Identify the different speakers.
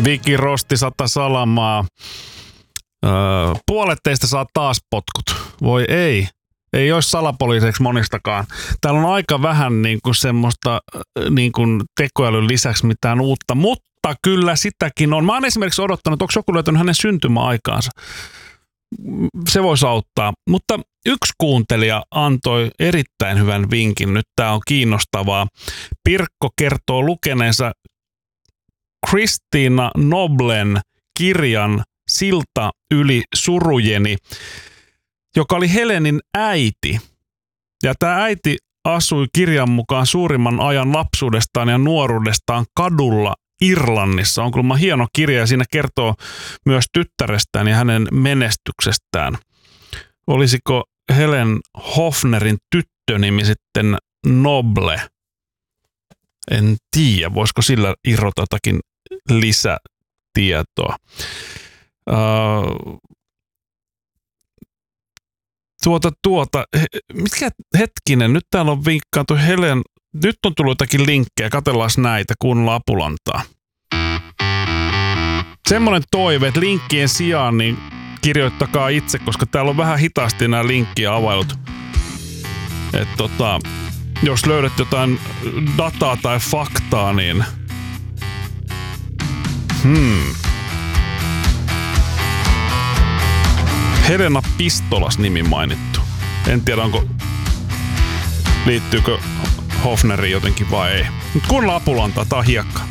Speaker 1: Viki Rosti 100 salamaa. Puolet teistä saa taas potkut. Voi ei. Ei olisi salapoliiseksi monistakaan. Täällä on aika vähän niin kuin semmoista niin kuin tekoälyn lisäksi mitään uutta, mutta kyllä sitäkin on. Mä oon esimerkiksi odottanut, onko joku löytänyt hänen syntymäaikaansa. Se voisi auttaa. Mutta yksi kuuntelija antoi erittäin hyvän vinkin. Nyt tää on kiinnostavaa. Pirkko kertoo lukeneensa Kristiina Noblen kirjan Silta yli surujeni, joka oli Helenin äiti. Ja tämä äiti asui kirjan mukaan suurimman ajan lapsuudestaan ja nuoruudestaan kadulla Irlannissa. On kuulemma hieno kirja ja siinä kertoo myös tyttärestään ja hänen menestyksestään. Olisiko Helen Hofnerin tyttönimi sitten Noble? En tiedä, voisiko sillä irrota jotakin lisätietoa. Mitkä hetkinen, nyt täällä on vinkkaantu Helen, nyt on tullut jotakin linkkejä, katsellaan näitä, kuunnellaan Apulantaa. Semmoinen toive, että linkkien sijaan niin kirjoittakaa itse, koska täällä on vähän hitaasti nämä linkkiä availut. Että jos löydät jotain dataa tai faktaa, niin Helena Pistolas nimi mainittu. En tiedä, liittyykö Hofneriin jotenkin vai ei. Nyt kuunnellaan Apulantaa, tää on hiekka.